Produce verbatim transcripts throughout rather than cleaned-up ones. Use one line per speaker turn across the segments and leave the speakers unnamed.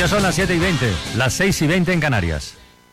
Ya son las siete y veinte, las seis y veinte en Canarias.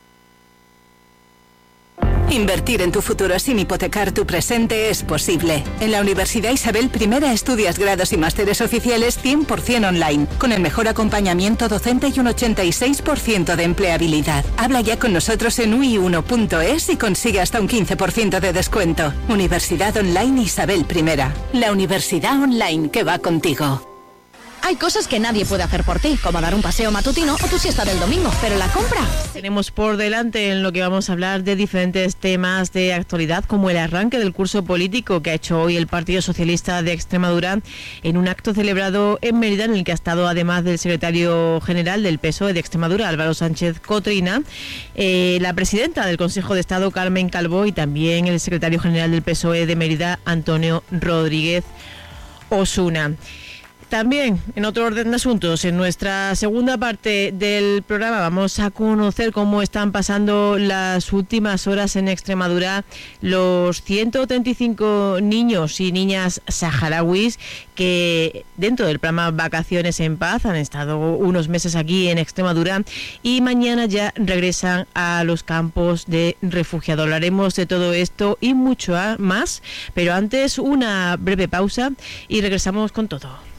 Invertir en tu futuro sin hipotecar tu presente es posible. En la Universidad Isabel I estudias grados y másteres oficiales cien por ciento online, con el mejor acompañamiento docente y un ochenta y seis por ciento de empleabilidad. Habla ya con nosotros en u i uno punto es y consigue hasta un quince por ciento de descuento. Universidad Online Isabel I. La universidad online que va contigo.
Hay cosas que nadie puede hacer por ti, como dar un paseo matutino o tu siesta del domingo, pero la compra...
Tenemos por delante en lo que vamos a hablar de diferentes temas de actualidad, como el arranque del curso político que ha hecho hoy el Partido Socialista de Extremadura en un acto celebrado en Mérida, en el que ha estado, además del secretario general del P S O E de Extremadura, Álvaro Sánchez Cotrina, eh, la presidenta del Consejo de Estado, Carmen Calvo, y también el secretario general del P S O E de Mérida, Antonio Rodríguez Osuna. También, en otro orden de asuntos, en nuestra segunda parte del programa vamos a conocer cómo están pasando las últimas horas en Extremadura los ciento treinta y cinco niños y niñas saharauis que dentro del programa Vacaciones en Paz han estado unos meses aquí en Extremadura y mañana ya regresan a los campos de refugiados. Hablaremos de todo esto y mucho más, pero antes una breve pausa y regresamos con todo.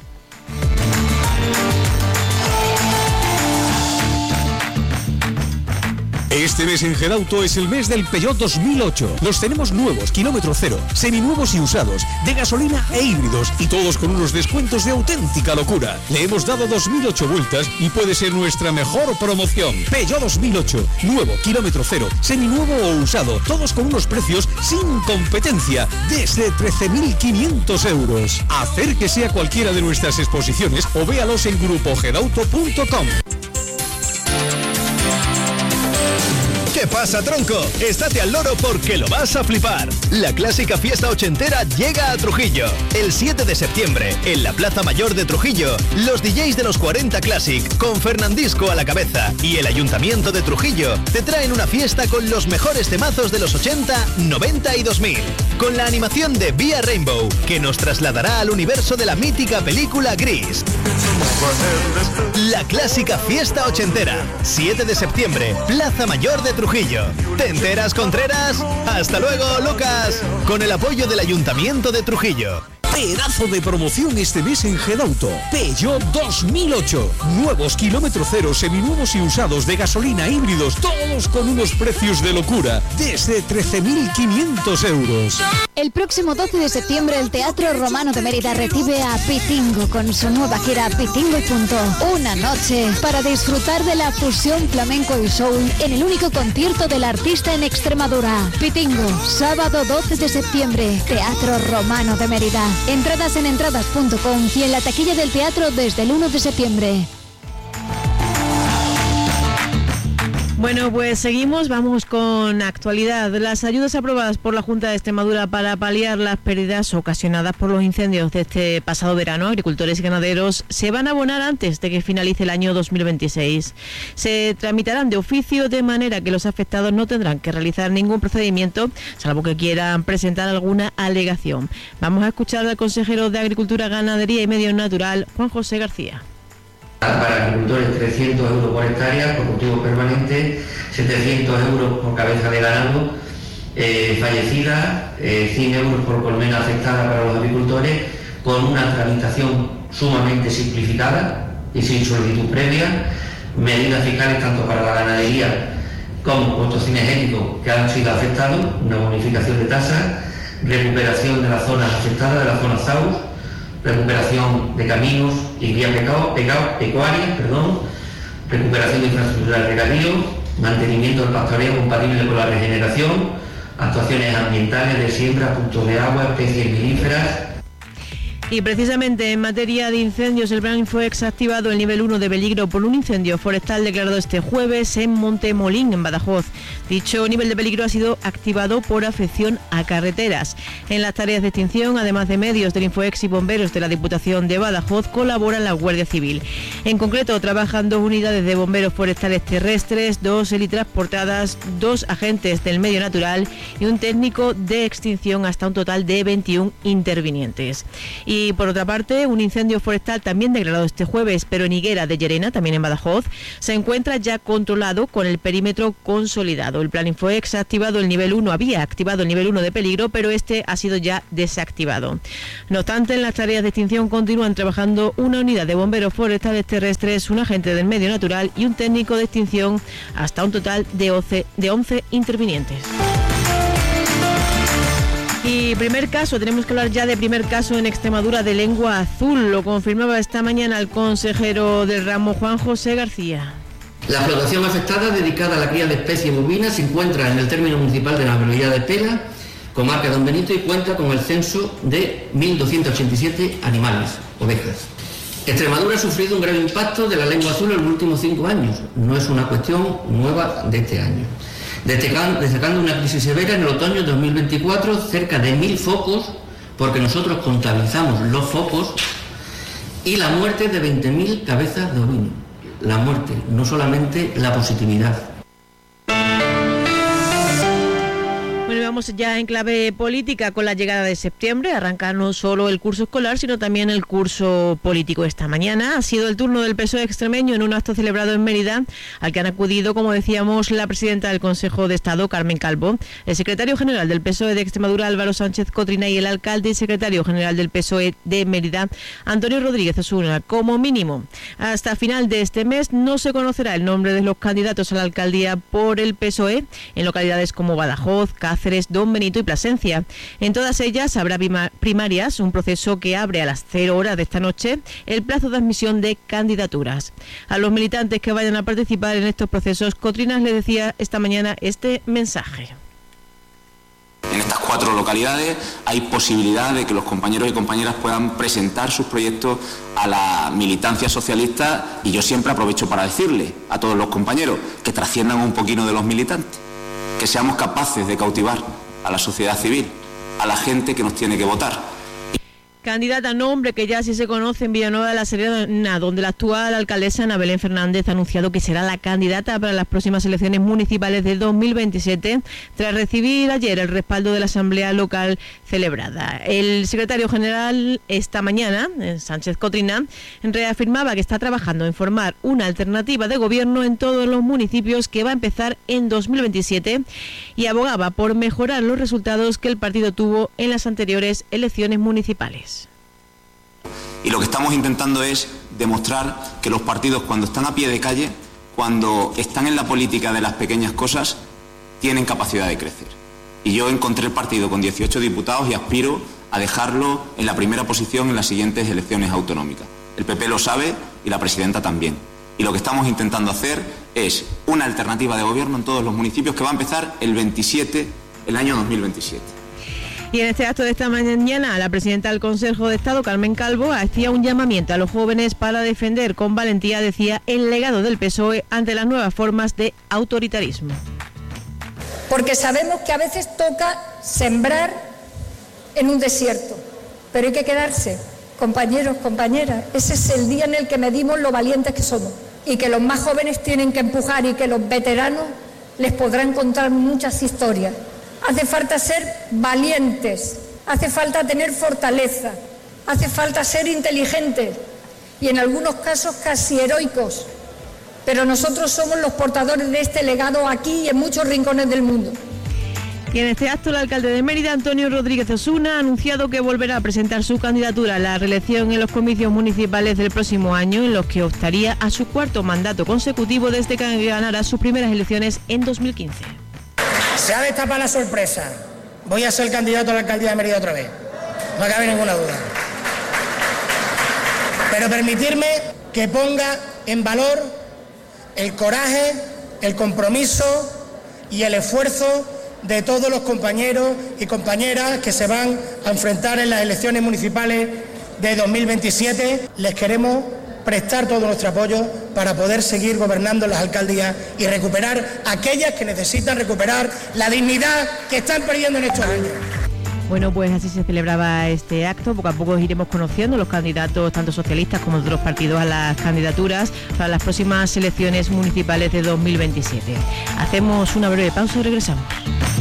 Este mes en Gedauto es el mes del Peugeot dos mil ocho. Los tenemos nuevos, kilómetro cero, seminuevos y usados, de gasolina e híbridos, y todos con unos descuentos de auténtica locura. Le hemos dado dos mil ocho vueltas y puede ser nuestra mejor promoción. Peugeot dos mil ocho, nuevo, kilómetro cero, seminuevo o usado, todos con unos precios sin competencia, desde trece mil quinientos euros. Acérquese a cualquiera de nuestras exposiciones o véalos en grupo gedauto punto com.
¿Qué pasa, tronco? Estate al loro porque lo vas a flipar. La clásica fiesta ochentera llega a Trujillo. El siete de septiembre, en la Plaza Mayor de Trujillo, los D Js de los cuarenta Classic, con Fernandisco a la cabeza, y el Ayuntamiento de Trujillo, te traen una fiesta con los mejores temazos de los ochenta, noventa y dos mil. Con la animación de Vía Rainbow, que nos trasladará al universo de la mítica película Gris. La clásica fiesta ochentera, siete de septiembre, Plaza Mayor de Trujillo. ¿Te enteras, Contreras? Hasta luego, Lucas. Con el apoyo del Ayuntamiento de Trujillo.
Pedazo de promoción este mes en Gedauto. Peugeot dos mil ocho. Nuevos, kilómetro cero, seminuevos y usados, de gasolina, híbridos, todos con unos precios de locura, desde trece mil quinientos euros.
El próximo doce de septiembre el Teatro Romano de Mérida recibe a Pitingo con su nueva gira Pitingo y punto. Una noche para disfrutar de la fusión flamenco y soul en el único concierto del artista en Extremadura. Pitingo, sábado doce de septiembre, Teatro Romano de Mérida. Entradas en entradas punto com y en la taquilla del teatro desde el uno de septiembre.
Bueno, pues seguimos, vamos con actualidad. Las ayudas aprobadas por la Junta de Extremadura para paliar las pérdidas ocasionadas por los incendios de este pasado verano, agricultores y ganaderos, se van a abonar antes de que finalice el año dos mil veintiséis. Se tramitarán de oficio, de manera que los afectados no tendrán que realizar ningún procedimiento, salvo que quieran presentar alguna alegación. Vamos a escuchar al consejero de Agricultura, Ganadería y Medio Natural, Juan José García.
Para agricultores trescientos euros por hectárea, por cultivo permanente, setecientos euros por cabeza de ganado eh, fallecida, eh, cien euros por colmena afectada para los agricultores, con una tramitación sumamente simplificada y sin solicitud previa, medidas fiscales tanto para la ganadería como puestos cinegéticos que han sido afectados, una bonificación de tasas, recuperación de las zonas afectadas, de las zonas S A U S, recuperación de caminos y vías pecuarias, perdón, recuperación de infraestructura de regadío, mantenimiento del pastoreo compatible con la regeneración, actuaciones ambientales de siembra, puntos de agua, especies melíferas.
Y precisamente en materia de incendios, el plan fue activado el nivel uno de peligro por un incendio forestal declarado este jueves en Montemolín, en Badajoz. Dicho nivel de peligro ha sido activado por afección a carreteras. En las tareas de extinción, además de medios del Infoex y bomberos de la Diputación de Badajoz, colaboran la Guardia Civil. En concreto, trabajan dos unidades de bomberos forestales terrestres, dos helitransportadas, dos agentes del medio natural y un técnico de extinción, hasta un total de veintiún intervinientes. Y Y por otra parte, un incendio forestal también declarado este jueves, pero en Higuera de Llerena, también en Badajoz, se encuentra ya controlado con el perímetro consolidado. El Plan Infoex ha activado el nivel uno, había activado el nivel uno de peligro, pero este ha sido ya desactivado. No obstante, en las tareas de extinción continúan trabajando una unidad de bomberos forestales terrestres, un agente del medio natural y un técnico de extinción, hasta un total de once, de once intervinientes. Y primer caso, tenemos que hablar ya de primer caso en Extremadura de lengua azul. Lo confirmaba esta mañana el consejero del ramo, Juan José García.
La explotación afectada, dedicada a la cría de especies bovinas, se encuentra en el término municipal de la localidad de Pela, comarca de Don Benito, y cuenta con el censo de mil doscientos ochenta y siete animales, ovejas. Extremadura ha sufrido un grave impacto de la lengua azul en los últimos cinco años. No es una cuestión nueva de este año. Destacando una crisis severa en el otoño de dos mil veinticuatro, cerca de mil focos, porque nosotros contabilizamos los focos, y la muerte de veinte mil cabezas de ovino. La muerte, no solamente la positividad.
Vamos ya en clave política con la llegada de septiembre. Arranca no solo el curso escolar, sino también el curso político. Esta mañana ha sido el turno del P S O E extremeño en un acto celebrado en Mérida, al que han acudido, como decíamos, la presidenta del Consejo de Estado, Carmen Calvo, el secretario general del P S O E de Extremadura, Álvaro Sánchez Cotrina, y el alcalde y secretario general del P S O E de Mérida, Antonio Rodríguez Osuna. Como mínimo, hasta final de este mes no se conocerá el nombre de los candidatos a la alcaldía por el P S O E en localidades como Badajoz, Cáceres, Don Benito y Plasencia. En todas ellas habrá primarias, un proceso que abre a las cero horas de esta noche el plazo de admisión de candidaturas. A los militantes que vayan a participar en estos procesos, Cotrinas le decía esta mañana este mensaje.
En estas cuatro localidades hay posibilidad de que los compañeros y compañeras puedan presentar sus proyectos a la militancia socialista, y yo siempre aprovecho para decirle a todos los compañeros que trasciendan un poquito de los militantes, que seamos capaces de cautivar a la sociedad civil, a la gente que nos tiene que votar.
Candidata, nombre que ya sí se conoce en Villanueva de la Serena, donde la actual alcaldesa Ana Belén Fernández ha anunciado que será la candidata para las próximas elecciones municipales de dos mil veintisiete, tras recibir ayer el respaldo de la Asamblea Local celebrada. El secretario general esta mañana, Sánchez Cotrina, reafirmaba que está trabajando en formar una alternativa de gobierno en todos los municipios que va a empezar en dos mil veintisiete, y abogaba por mejorar los resultados que el partido tuvo en las anteriores elecciones municipales.
Y lo que estamos intentando es demostrar que los partidos, cuando están a pie de calle, cuando están en la política de las pequeñas cosas, tienen capacidad de crecer. Y yo encontré el partido con dieciocho diputados y aspiro a dejarlo en la primera posición en las siguientes elecciones autonómicas. El P P lo sabe y la presidenta también. Y lo que estamos intentando hacer es una alternativa de gobierno en todos los municipios que va a empezar el veintisiete, el año dos mil veintisiete.
Y en este acto de esta mañana, la presidenta del Consejo de Estado, Carmen Calvo, hacía un llamamiento a los jóvenes para defender con valentía, decía, el legado del P S O E ante las nuevas formas de autoritarismo.
Porque sabemos que a veces toca sembrar en un desierto, pero hay que quedarse, compañeros, compañeras. Ese es el día en el que medimos lo valientes que somos, y que los más jóvenes tienen que empujar, y que los veteranos les podrán contar muchas historias. Hace falta ser valientes, hace falta tener fortaleza, hace falta ser inteligentes y en algunos casos casi heroicos, pero nosotros somos los portadores de este legado aquí y en muchos rincones del mundo.
Y en este acto el alcalde de Mérida, Antonio Rodríguez Osuna, ha anunciado que volverá a presentar su candidatura a la reelección en los comicios municipales del próximo año, en los que optaría a su cuarto mandato consecutivo desde que ganara sus primeras elecciones en dos mil quince.
Se ha destapado la sorpresa. Voy a ser candidato a la alcaldía de Mérida otra vez. No cabe ninguna duda. Pero permitirme que ponga en valor el coraje, el compromiso y el esfuerzo de todos los compañeros y compañeras que se van a enfrentar en las elecciones municipales de dos mil veintisiete. Les queremos prestar todo nuestro apoyo para poder seguir gobernando las alcaldías y recuperar aquellas que necesitan recuperar la dignidad que están perdiendo en estos años.
Bueno, pues así se celebraba este acto. Poco a poco iremos conociendo los candidatos, tanto socialistas como de otros partidos, a las candidaturas para las próximas elecciones municipales de dos mil veintisiete. Hacemos una breve pausa y regresamos.